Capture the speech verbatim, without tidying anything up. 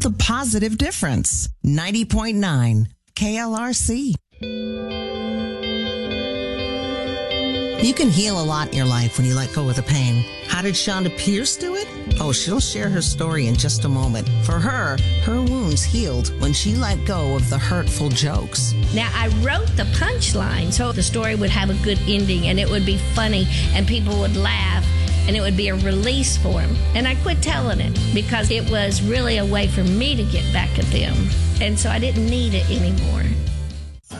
a positive difference. ninety point nine K L R C. You can heal a lot in your life when you let go of the pain. How did Shonda Pierce do it? Oh, she'll share her story in just a moment. For her, her wounds healed when she let go of the hurtful jokes. Now, I wrote the punchline so the story would have a good ending and it would be funny and people would laugh and it would be a release for them. And I quit telling it because it was really a way for me to get back at them. And so I didn't need it anymore.